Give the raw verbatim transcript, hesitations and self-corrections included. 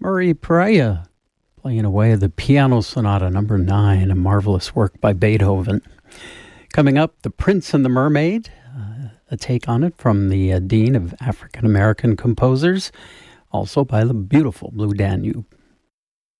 Murray Pereira playing away the Piano Sonata number nine, a marvelous work by Beethoven. Coming up, The Prince and the Mermaid, uh, a take on it from the uh, Dean of African American Composers, also by the beautiful Blue Danube.